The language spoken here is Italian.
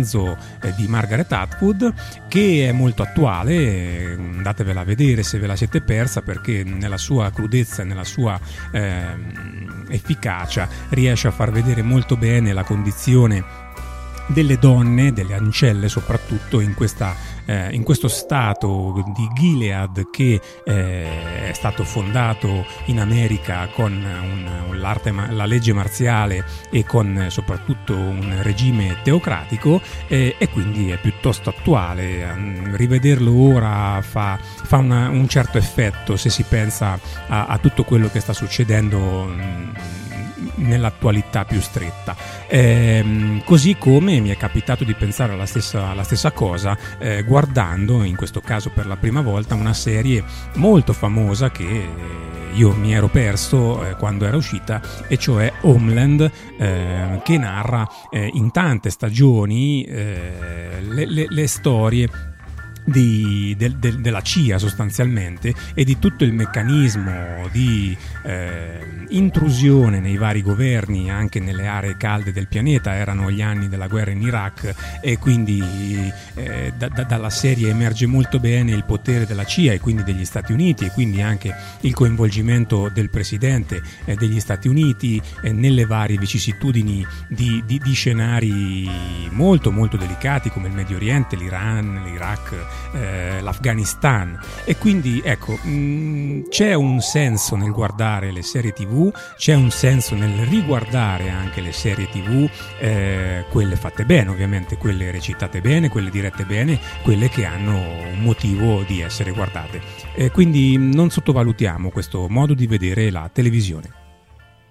romanzo di Margaret Atwood, che è molto attuale. Andatevela a vedere se ve la siete persa, perché nella sua crudezza e nella sua efficacia riesce a far vedere molto bene la condizione delle donne, delle ancelle soprattutto, in questo stato di Gilead che è stato fondato in America con la legge marziale e con soprattutto un regime teocratico, e quindi è piuttosto attuale. Rivederlo ora fa un certo effetto se si pensa a tutto quello che sta succedendo nell'attualità più stretta, così come mi è capitato di pensare alla stessa cosa guardando, in questo caso per la prima volta, una serie molto famosa che io mi ero perso quando era uscita, e cioè Homeland, che narra in tante stagioni le storie della CIA sostanzialmente, e di tutto il meccanismo di intrusione nei vari governi, anche nelle aree calde del pianeta. Erano gli anni della guerra in Iraq, e quindi dalla serie emerge molto bene il potere della CIA e quindi degli Stati Uniti, e quindi anche il coinvolgimento del presidente degli Stati Uniti nelle varie vicissitudini di scenari molto molto delicati come il Medio Oriente, l'Iran, l'Iraq, l'Afghanistan. E quindi ecco, c'è un senso nel guardare le serie TV, c'è un senso nel riguardare anche le serie TV, quelle fatte bene ovviamente, quelle recitate bene, quelle dirette bene, quelle che hanno un motivo di essere guardate. Quindi non sottovalutiamo questo modo di vedere la televisione.